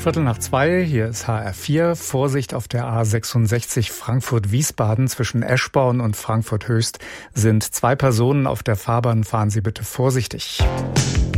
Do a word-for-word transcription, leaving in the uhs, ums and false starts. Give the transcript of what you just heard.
Viertel nach zwei, hier ist H R vier. Vorsicht auf der A sechsundsechzig Frankfurt-Wiesbaden zwischen Eschborn und Frankfurt-Höchst sind zwei Personen auf der Fahrbahn. Fahren Sie bitte vorsichtig.